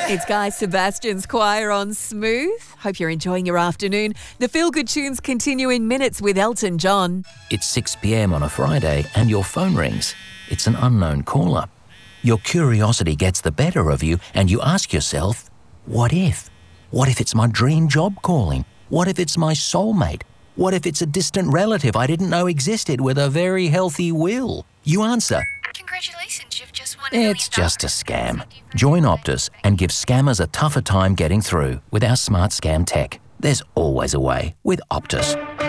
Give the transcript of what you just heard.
It's Guy Sebastian's choir on Smooth. Hope you're enjoying your afternoon. The feel-good tunes continue in minutes with Elton John. It's 6 p.m. on a Friday and your phone rings. It's an unknown caller. Your curiosity gets the better of you and you ask yourself, what if? What if it's my dream job calling? What if it's my soulmate? What if it's a distant relative I didn't know existed with a very healthy will? You answer, Congratulations, you've just won $1 million. it's just a scam. Join Optus and give scammers a tougher time getting through with our smart scam tech. There's always a way with Optus.